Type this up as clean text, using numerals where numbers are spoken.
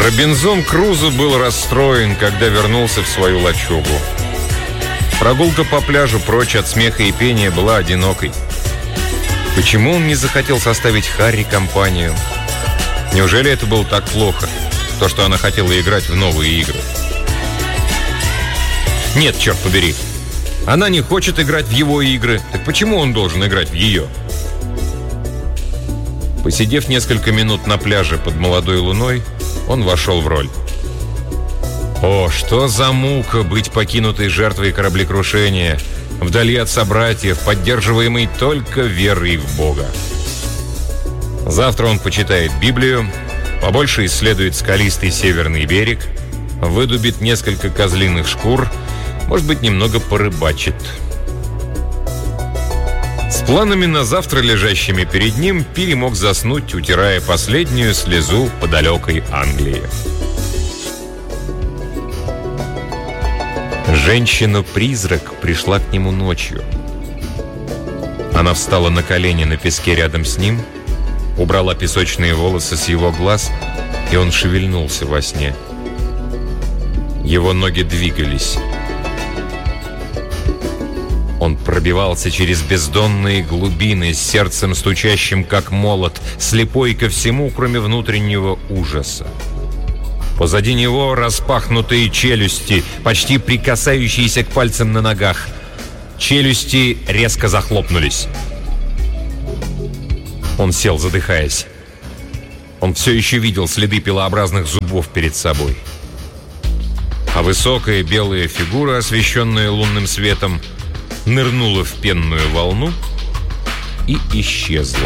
Робинзон Крузо был расстроен, когда вернулся в свою лачугу. Прогулка по пляжу прочь от смеха и пения была одинокой. Почему он не захотел составить Харри компанию? Неужели это было так плохо, то, что она хотела играть в новые игры? Нет, черт побери. Она не хочет играть в его игры. Так почему он должен играть в ее? Посидев несколько минут на пляже под молодой луной, он вошел в роль. О, что за мука быть покинутой жертвой кораблекрушения, вдали от собратьев, поддерживаемой только верой в Бога. Завтра он почитает Библию, побольше исследует скалистый северный берег, выдубит несколько козлиных шкур, может быть, немного порыбачит. С планами на завтра, лежащими перед ним, Пири мог заснуть, утирая последнюю слезу по далекой Англии. Женщина-призрак пришла к нему ночью. Она встала на колени на песке рядом с ним, убрала песочные волосы с его глаз, и он шевельнулся во сне. Его ноги двигались. Он пробивался через бездонные глубины, с сердцем стучащим, как молот, слепой ко всему, кроме внутреннего ужаса. Позади него распахнутые челюсти, почти прикасающиеся к пальцам на ногах. Челюсти резко захлопнулись. Он сел, задыхаясь. Он все еще видел следы пилообразных зубов перед собой. А высокая белая фигура, освещенная лунным светом, нырнула в пенную волну и исчезла.